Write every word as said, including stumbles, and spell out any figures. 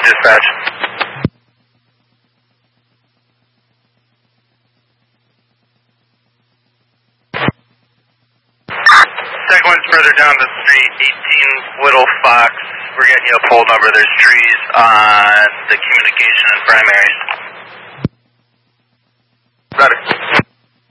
dispatch. Second one's further down the street, eighteen Whittle Fox. We're getting you a pole number. There's trees on the communication and primary. Got it.